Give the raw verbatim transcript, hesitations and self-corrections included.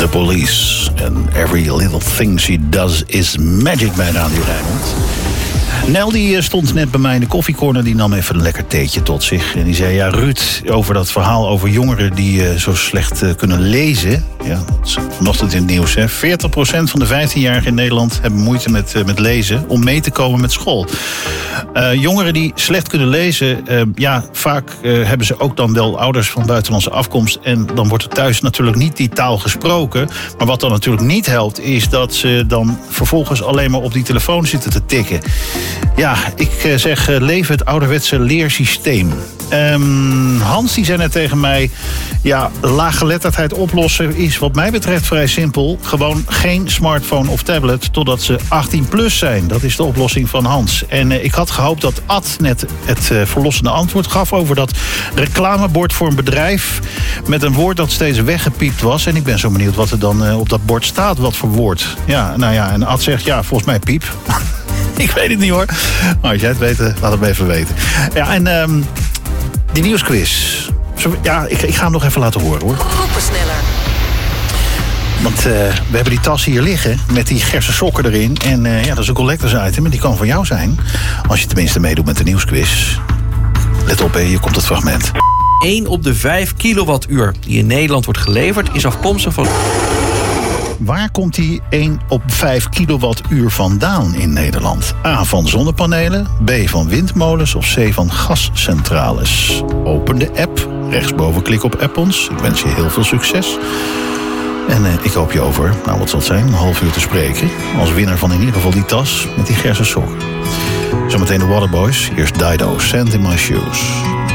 The Police. And every little thing she does is magic bij Radio Rijnmond. Nel die stond net bij mij in de koffiecorner. Die nam even een lekker theetje tot zich. En die zei, ja Ruud, over dat verhaal over jongeren die uh, zo slecht uh, kunnen lezen. Ja, dat is vanochtend in het nieuws. Hè. veertig procent van de vijftienjarigen in Nederland hebben moeite met, uh, met lezen om mee te komen met school. Uh, jongeren die slecht kunnen lezen, uh, ja, vaak uh, hebben ze ook dan wel ouders van buitenlandse afkomst. En dan wordt er thuis natuurlijk niet die taal gesproken. Maar wat dan natuurlijk niet helpt, is dat ze dan vervolgens alleen maar op die telefoon zitten te tikken. Ja, ik zeg, leven het ouderwetse leersysteem. Um, Hans die zei net tegen mij, ja, laaggeletterdheid oplossen is wat mij betreft vrij simpel. Gewoon geen smartphone of tablet totdat ze achttien plus zijn. Dat is de oplossing van Hans. En uh, ik had gehoopt dat Ad net het uh, verlossende antwoord gaf over dat reclamebord voor een bedrijf met een woord dat steeds weggepiept was. En ik ben zo benieuwd wat er dan uh, op dat bord staat, wat voor woord. Ja, nou ja, en Ad zegt, ja, volgens mij piep. Ik weet het niet hoor. Maar als jij het weet, laat het me even weten. Ja, en um, die nieuwsquiz. Ja, ik, ik ga hem nog even laten horen hoor. Groepensneller. Want uh, we hebben die tas hier liggen met die gersen sokken erin. En uh, ja, dat is een collectors item en die kan van jou zijn. Als je tenminste meedoet met de nieuwsquiz. Let op, hè, hier komt het fragment. één op de vijf kilowattuur die in Nederland wordt geleverd is afkomstig van... Waar komt die één op vijf kilowattuur vandaan in Nederland? A, van zonnepanelen, B, van windmolens of C, van gascentrales? Open de app, rechtsboven klik op App ons. Ik wens je heel veel succes. En eh, ik hoop je over, nou wat zal het zijn, een half uur te spreken. Als winnaar van in ieder geval die tas met die gersen sok. Zometeen de Waterboys, eerst Dido, Sand in My Shoes.